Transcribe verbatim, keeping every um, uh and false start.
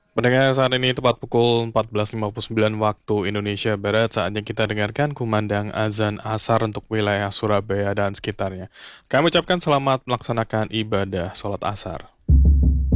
Pendengar, saat ini tepat pukul empat belas lima puluh sembilan waktu Indonesia Barat, saatnya kita dengarkan kumandang azan asar untuk wilayah Surabaya dan sekitarnya. Kami ucapkan selamat melaksanakan ibadah sholat asar.